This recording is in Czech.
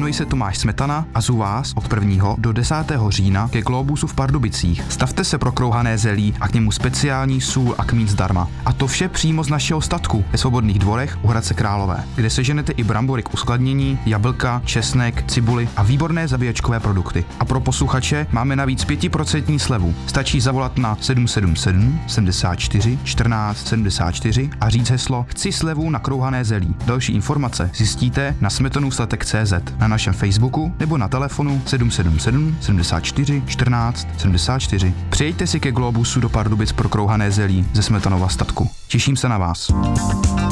Jmenuji se Tomáš Smetana a zvu vás od 1. do 10. října ke Globusu v Pardubicích. Stavte se pro krouhané zelí a k němu speciální sůl a kmín zdarma. A to vše přímo z našeho statku ve Svobodných dvorech u Hradce Králové, kde seženete i brambory k uskladnění, jablka, česnek, cibuli a výborné zabíjačkové produkty. A pro posluchače máme navíc 5% slevu. Stačí zavolat na 777 74 14 74 a říct heslo Chci slevu na krouhané zelí. Další informace zjistíte na smetanůstatek.cz, na našem Facebooku nebo na telefonu 777 74 14 74. Přijďte si ke Globusu do Pardubic pro krouhané zelí ze Smetanova statku. Těším se na vás.